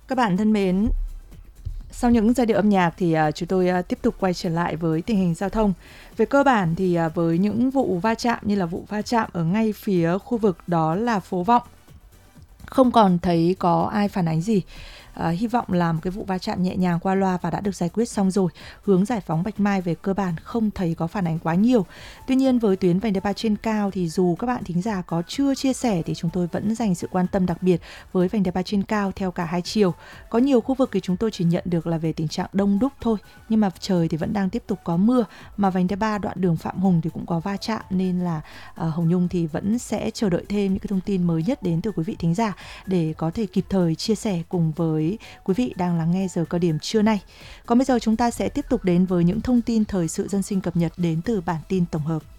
Các bạn thân mến, sau những giai điệu âm nhạc thì chúng tôi tiếp tục quay trở lại với tình hình giao thông. Về cơ bản thì với những vụ va chạm như là vụ va chạm ở ngay phía khu vực đó là phố Vọng, không còn thấy có ai phản ánh gì. Hy vọng là một cái vụ va chạm nhẹ nhàng qua loa và đã được giải quyết xong rồi. Hướng giải phóng Bạch Mai về cơ bản không thấy có phản ánh quá nhiều. Tuy nhiên với tuyến vành đai 3 trên cao thì dù các bạn thính giả có chưa chia sẻ thì chúng tôi vẫn dành sự quan tâm đặc biệt với vành đai 3 trên cao theo cả hai chiều. Có nhiều khu vực thì chúng tôi chỉ nhận được là về tình trạng đông đúc thôi, nhưng mà trời thì vẫn đang tiếp tục có mưa, mà vành đai 3 đoạn đường Phạm Hùng thì cũng có va chạm, nên là Hồng Nhung thì vẫn sẽ chờ đợi thêm những cái thông tin mới nhất đến từ quý vị thính giả để có thể kịp thời chia sẻ cùng với quý vị đang lắng nghe giờ cao điểm trưa nay. Còn bây giờ chúng ta sẽ tiếp tục đến với những thông tin thời sự dân sinh cập nhật đến từ bản tin tổng hợp.